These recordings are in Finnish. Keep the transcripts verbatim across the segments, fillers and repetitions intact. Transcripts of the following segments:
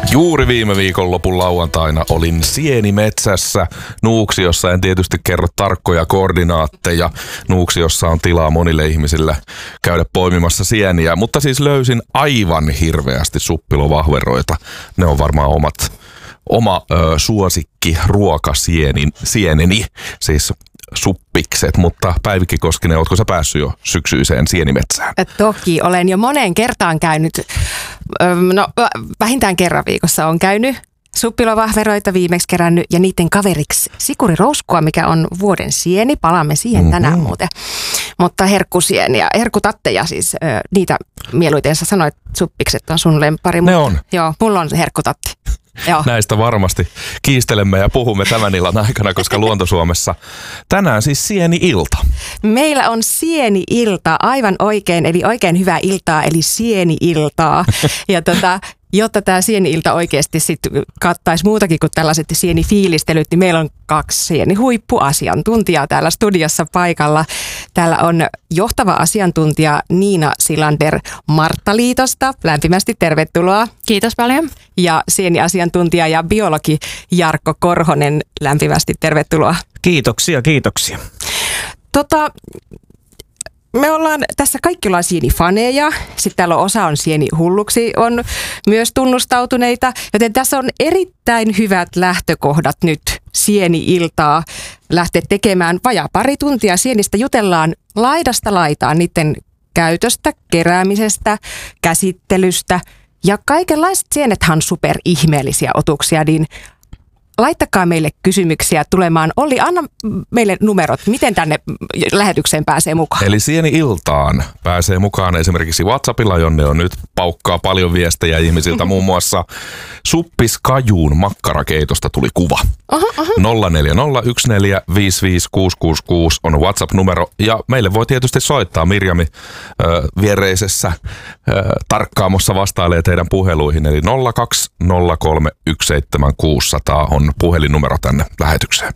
Juuri viime viikonlopun lauantaina olin sienimetsässä Nuuksiossa. En tietysti kerro tarkkoja koordinaatteja. Nuuksiossa on tilaa monille ihmisille käydä poimimassa sieniä, mutta siis löysin aivan hirveästi suppilovahveroita. Ne on varmaan omat, oma ö, suosikki ruokasieneni, sieneni, siis suppikset, mutta Päivikki Koskinen, ootko sä päässyt jo syksyiseen sienimetsään? Toki, olen jo moneen kertaan käynyt, no vähintään kerran viikossa on käynyt suppilovahveroita viimeksi kerännyt ja niiden kaveriksi sikurirouskua, mikä on vuoden sieni. Palaamme siihen mm-hmm. tänään muuten. Mutta herkkusieniä, herkkutatteja siis, niitä mieluiten sä sanoit, suppikset on sun lempari. Ne on. Joo, mulla on herkkutatti. Joo. Näistä varmasti kiistelemme ja puhumme tämän illan aikana, koska Luonto-Suomessa tänään siis sieni-ilta. Meillä on sieni-ilta, aivan oikein, eli oikein hyvää iltaa, eli sieni-iltaa. Ja tota, jotta tämä sieni-ilta oikeasti sitten kattaisi muutakin kuin tällaiset sienifiilistelyt, niin meillä on kaksi sienihuippuasiantuntijaa täällä studiossa paikalla. Täällä on johtava asiantuntija Niina Silander Marttaliitosta. Lämpimästi tervetuloa. Kiitos paljon. Ja sieniasiantuntija ja biologi Jarkko Korhonen. Lämpimästi tervetuloa. Kiitoksia, kiitoksia. Tota... Me ollaan tässä kaikki ollaan sienifaneja, sitten täällä on osa on sienihulluksi, on myös tunnustautuneita, joten tässä on erittäin hyvät lähtökohdat nyt sieni-iltaa lähteä tekemään. Vajaa pari tuntia sienistä jutellaan laidasta laitaan niiden käytöstä, keräämisestä, käsittelystä ja kaikenlaiset sienethan superihmeellisiä otuksia, niin laittakaa meille kysymyksiä tulemaan. Olli, anna meille numerot, miten tänne lähetykseen pääsee mukaan. Eli sieni-iltaan pääsee mukaan esimerkiksi WhatsAppilla, jonne on nyt paukkaa paljon viestejä ihmisiltä. Muun muassa suppiskajuun makkarakeitosta tuli kuva. Aha, aha. nolla neljä nolla yksi neljä viisi viisi kuusi kuusi kuusi on WhatsApp-numero. Ja meille voi tietysti soittaa. Mirjami äh, viereisessä äh, tarkkaamossa vastailee teidän puheluihin. Eli nolla kaksi nolla kolme yksi seitsemän kuusi nolla nolla on puhelinnumero tänne lähetykseen.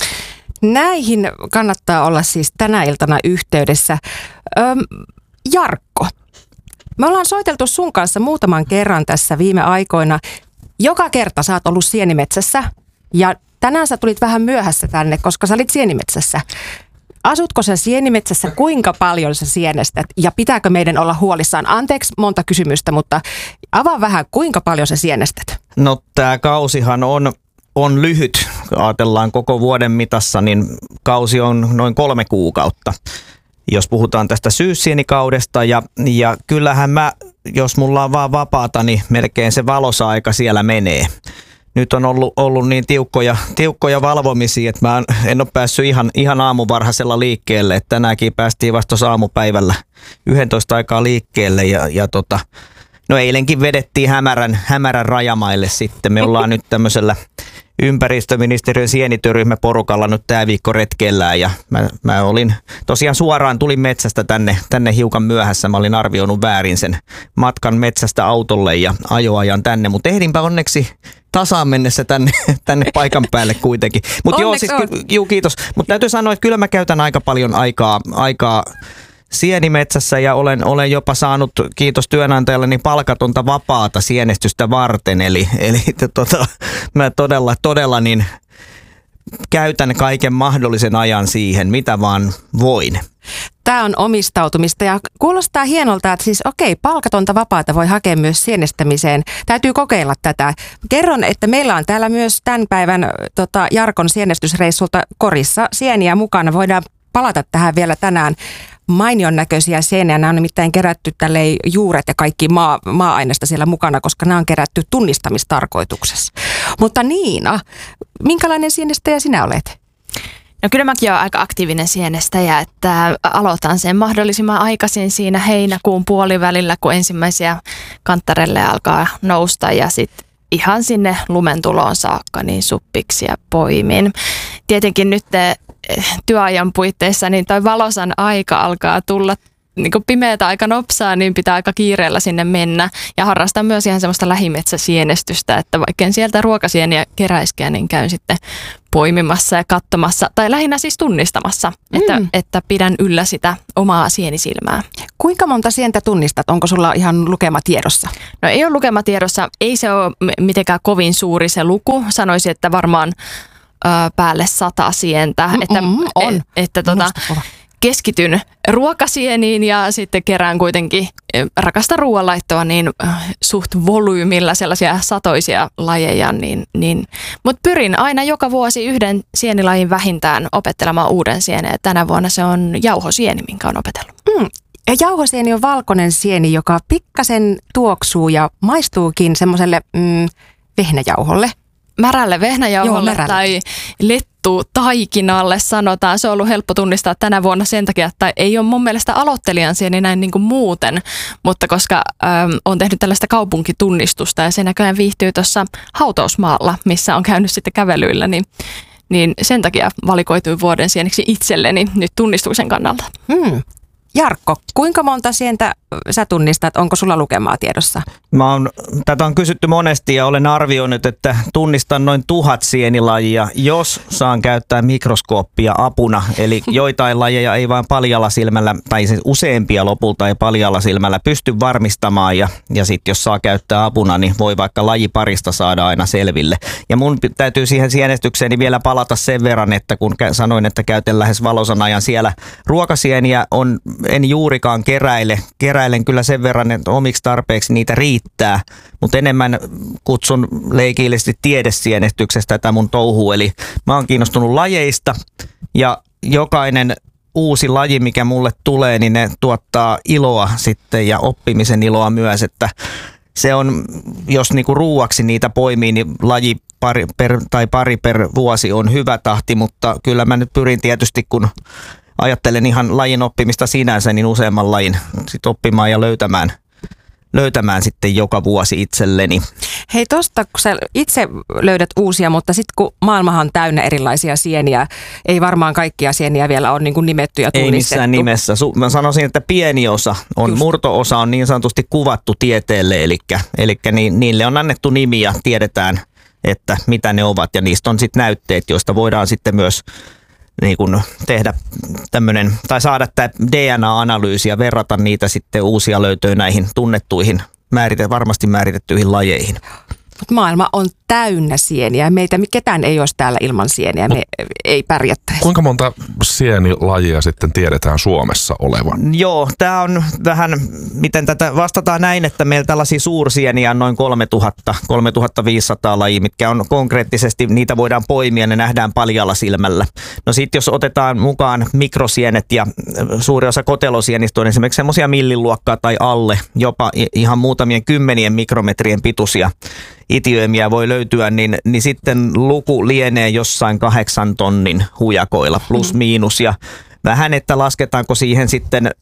Näihin kannattaa olla siis tänä iltana yhteydessä. Öm, Jarkko, me ollaan soiteltu sun kanssa muutaman kerran tässä viime aikoina. Joka kerta sä oot ollut sienimetsässä ja tänään sä tulit vähän myöhässä tänne, koska sä olit sienimetsässä. Asutko sä sienimetsässä, kuinka paljon sä sienestät ja pitääkö meidän olla huolissaan? Anteeksi monta kysymystä, mutta avaa vähän, kuinka paljon sä sienestät? No tää kausihan on, on lyhyt. Ajatellaan koko vuoden mitassa, niin kausi on noin kolme kuukautta. Jos puhutaan tästä syyssienikaudesta ja, ja kyllähän mä, jos mulla on vaan vapaata, niin melkein se valosa-aika siellä menee. Nyt on ollut, ollut niin tiukkoja, tiukkoja valvomisia, että mä en ole päässyt ihan, ihan aamuvarhaisella liikkeelle. Että tänäänkin päästiin vasta tuossa aamupäivällä yksitoista aikaa liikkeelle ja, ja tota, no eilenkin vedettiin hämärän, hämärän rajamaille sitten. Me ollaan nyt tämmöisellä ympäristöministeriön sienityöryhmäporukalla nyt tämä viikko retkellään ja mä, mä olin tosiaan suoraan tulin metsästä tänne, tänne hiukan myöhässä. Mä olin arvioinut väärin sen matkan metsästä autolle ja ajoajan tänne, mutta ehdinpä onneksi tasaan mennessä tänne, tänne paikan päälle kuitenkin. Mutta joo, siis, juu, kiitos. Mutta täytyy sanoa, että kyllä mä käytän aika paljon aikaa, aikaa sienimetsässä ja olen, olen jopa saanut, kiitos työnantajalleni, palkatonta vapaata sienestystä varten. Eli, eli tota, mä todella, todella niin käytän kaiken mahdollisen ajan siihen, mitä vaan voin. Tämä on omistautumista ja kuulostaa hienolta, että siis okei, palkatonta vapaata voi hakea myös sienestämiseen. Täytyy kokeilla tätä. Kerron, että meillä on täällä myös tämän päivän tota, Jarkon sienestysreissulta korissa sieniä mukana. Voidaan palata tähän vielä tänään. Mainion näköisiä sieniä. Nämä on nimittäin kerätty tälleen juuret ja kaikki maa, maa-aineista siellä mukana, koska nämä on kerätty tunnistamistarkoituksessa. Mutta Niina, minkälainen sienestäjä sinä olet? No kyllä mäkin olen aika aktiivinen sienestäjä, että aloitan sen mahdollisimman aikaisin siinä heinäkuun puolivälillä, kun ensimmäisiä kanttarelle alkaa nousta ja sitten ihan sinne lumentuloon saakka niin suppiksi ja poimin. Tietenkin nyt työajan puitteissa niin toi valosan aika alkaa tulla niin kuin pimeätä aika nopsaa, niin pitää aika kiireellä sinne mennä. Ja harrastan myös ihan semmoista lähimetsäsienestystä, että vaikka en sieltä ruokasieniä keräiskään, niin käyn sitten poimimassa ja katsomassa, tai lähinnä siis tunnistamassa, mm. että, että pidän yllä sitä omaa sienisilmää. Kuinka monta sientä tunnistat? Onko sulla ihan lukema tiedossa? No ei ole lukema tiedossa, ei se ole mitenkään kovin suuri se luku. Sanoisin, että varmaan ö, päälle sata sientä. Mm, että, mm, on. Et, että tota, keskityn ruokasieniin ja sitten kerään kuitenkin rakasta ruoanlaittoa niin suht volyymilla sellaisia satoisia lajeja. Niin, niin. Mutta pyrin aina joka vuosi yhden sienilajin vähintään opettelemaan uuden sienen. Tänä vuonna se on jauhosieni, minkä on opetellut. Mm. Ja jauhosieni on valkoinen sieni, joka pikkasen tuoksuu ja maistuukin semmoiselle mm, vehnäjauholle. Märälle vehnäjauholle Joo, märälle. Tai lettu taikinalle sanotaan. Se on ollut helppo tunnistaa tänä vuonna sen takia, että ei ole mun mielestä aloittelijan sieni näin niin kuin muuten, mutta koska äm, on tehnyt tällaista kaupunkitunnistusta ja se näköjään viihtyy tuossa hautausmaalla, missä on käynyt sitten kävelyillä, niin, niin sen takia valikoitui vuoden sieniksi itselleni nyt tunnistuksen kannalta. Hmm. Jarkko, kuinka monta sientä sä tunnistat? Onko sulla lukemaa tiedossa? Mä oon, tätä on kysytty monesti ja olen arvioinut, että tunnistan noin tuhat sienilajia, jos saan käyttää mikroskooppia apuna. Eli joitain lajeja ei vain paljalla silmällä, tai siis useampia lopulta ei paljalla silmällä pysty varmistamaan. Ja, ja sitten jos saa käyttää apuna, niin voi vaikka lajiparista saada aina selville. Ja mun täytyy siihen sienestykseeni vielä palata sen verran, että kun sanoin, että käytän lähes valosan ajan siellä ruokasieniä, on, en juurikaan keräile. Keräilen kyllä sen verran, että omiksi tarpeeksi niitä riittää, mutta enemmän kutsun leikillisesti tiedesienestyksestä tätä mun touhua. Eli mä oon kiinnostunut lajeista ja jokainen uusi laji, mikä mulle tulee, niin ne tuottaa iloa sitten ja oppimisen iloa myös, että se on, jos niinku ruuaksi niitä poimii, niin laji pari per, tai pari per vuosi on hyvä tahti, mutta kyllä mä nyt pyrin tietysti, kun ajattelen ihan lajin oppimista sinänsä, niin useamman lajin sit oppimaan ja löytämään, löytämään sitten joka vuosi itselleni. Hei tosta, kun sä itse löydät uusia, mutta sitten kun maailmahan on täynnä erilaisia sieniä, ei varmaan kaikkia sieniä vielä ole niin kuin nimetty ja tunnistettu. Ei missään nimessä. Mä sanoisin, että pieni osa, on, Just. murto-osa on niin sanotusti kuvattu tieteelle, eli, eli niille on annettu nimi ja tiedetään, että mitä ne ovat ja niistä on sitten näytteet, joista voidaan sitten myös niin kun tehdä tämmöinen, tai saada tämä D N A-analyysi ja verrata niitä sitten uusia löytöjä näihin tunnettuihin, määrite, varmasti määritettyihin lajeihin. Mut maailma on täynnä sieniä. Meitä ketään ei olisi täällä ilman sieniä. Me Mut, ei pärjättäisi. Kuinka monta sienilajia sitten tiedetään Suomessa olevan? Joo, tämä on vähän, miten tätä vastataan näin, että meillä tällaisia suursieniä on noin kolmetuhatta, kolmetuhattaviisisataa lajia, mitkä on konkreettisesti, niitä voidaan poimia, ne nähdään paljalla silmällä. No sitten jos otetaan mukaan mikrosienet ja suuri osa kotelosienistä on esimerkiksi semmoisia milliluokkaa tai alle, jopa ihan muutamien kymmenien mikrometrien pituisia itiöimiä voi löytyä, niin, niin sitten luku lienee jossain kahdeksan tonnin hujakoilla plus miinus. Ja vähän, että lasketaanko siihen sitten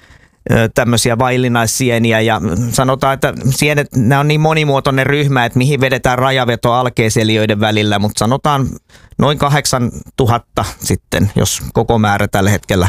ö, tämmöisiä vaillinaissieniä ja sanotaan, että sienet, nämä on niin monimuotoinen ryhmä, että mihin vedetään rajaveto alkeiseliöiden välillä, mutta sanotaan noin kahdeksan tuhatta sitten, jos koko määrä tällä hetkellä,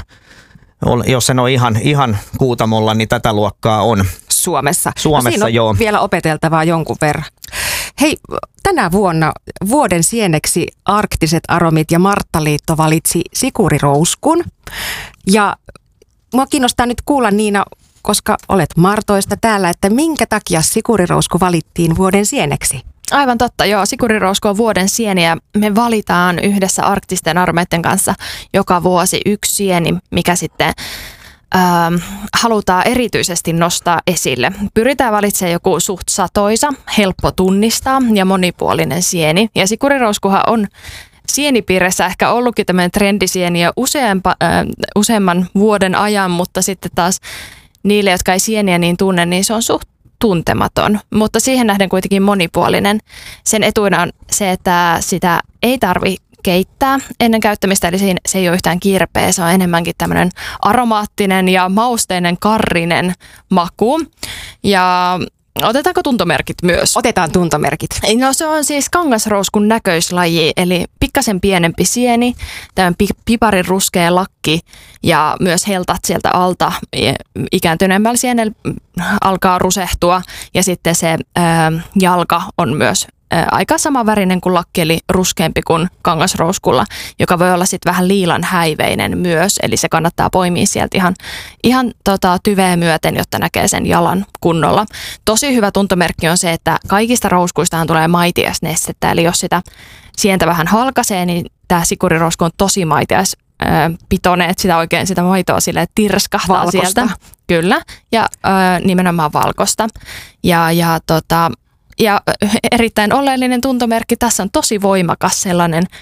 jos sen on ihan, ihan kuutamolla, niin tätä luokkaa on. Suomessa. Suomessa, no siinä on joo. vielä opeteltavaa jonkun verran. Hei, tänä vuonna vuoden sieneksi Arktiset aromit ja Marttaliitto valitsi sikurirouskun. Ja mua kiinnostaa nyt kuulla, Niina, koska olet Martoista täällä, että minkä takia sikurirousku valittiin vuoden sieneksi? Aivan totta, joo. Sikurirousku on vuoden sieni ja me valitaan yhdessä Arktisten aromeiden kanssa joka vuosi yksi sieni, mikä sitten Ähm, halutaan erityisesti nostaa esille. Pyritään valitsemaan joku suht satoisa, helppo tunnistaa ja monipuolinen sieni. Ja sikurirouskuhan on sienipiirissä ehkä ollutkin tämmöinen trendisieni jo useampa, äh, useamman vuoden ajan, mutta sitten taas niille, jotka ei sieniä niin tunne, niin se on suht tuntematon, mutta siihen nähden kuitenkin monipuolinen. Sen etuina on se, että sitä ei tarvitse keittää ennen käyttämistä, eli se ei ole yhtään kirpeä, se on enemmänkin tämmöinen aromaattinen ja mausteinen karrinen maku. Ja Otetaanko tuntomerkit myös? Otetaan tuntomerkit. No se on siis kangasrouskun näköislaji, eli pikkasen pienempi sieni, tämän piparin ruskea lakki ja myös heltat sieltä alta ikääntyneemmällä sienellä alkaa rusehtua ja sitten se ää, jalka on myös ää, aika samanvärinen kuin lakki, eli ruskeampi kuin kangasrouskulla, joka voi olla sitten vähän liilan häiveinen myös, eli se kannattaa poimia sieltä ihan, ihan tota, tyveä myöten, jotta näkee sen jalan kunnolla. Tosi hyvä tuntomerkki on se, että kaikista rouskuistahan tulee maitiaisnestettä, eli jos sitä sientä vähän halkaisee, niin tämä sikurirousku on tosi maitiais pitoinen, että sitä oikein sitä maitoa sille tirskahtaa valkosta. Sieltä. Kyllä, ja ö, nimenomaan valkosta. Ja, ja, tota, ja erittäin oleellinen tuntomerkki, tässä on tosi voimakas sellainen